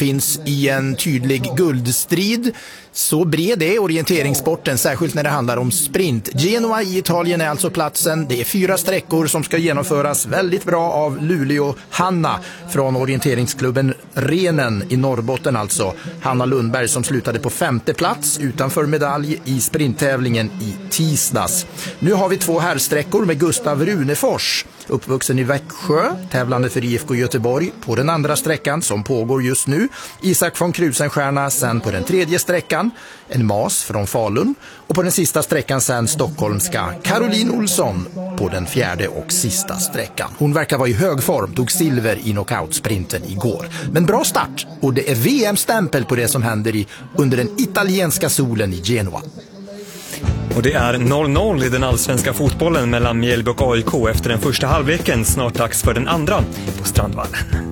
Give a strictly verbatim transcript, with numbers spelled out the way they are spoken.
finns i en tydlig guldstrid. Så bred är orienteringssporten, särskilt när det handlar om sprint. Genoa i Italien är alltså platsen. Det är fyra sträckor som ska genomföras väldigt bra av Luleå Hanna från orienteringsklubben Renen i Norrbotten alltså. Hanna Lundberg som slutade på femte plats utanför medalj i sprinttävlingen i tisdags. Nu har vi två herrsträckor med Gustav Runefors, uppvuxen i Växjö, tävlande för I F K Göteborg på den andra sträckan som pågår just nu. Isak von Krusenstjerna sen på den tredje sträckan, en mas från Falun, och på den sista sträckan sen stockholmska Caroline Olsson på den fjärde och sista sträckan. Hon verkar vara i hög form, tog silver i knockout-sprinten igår. Men bra start, och det är V M-stämpel på det som händer i, under den italienska solen i Genoa. Och det är noll noll i den allsvenska fotbollen mellan Mjällby och A I K efter den första halvleken. Snart dags för den andra på Strandvallen.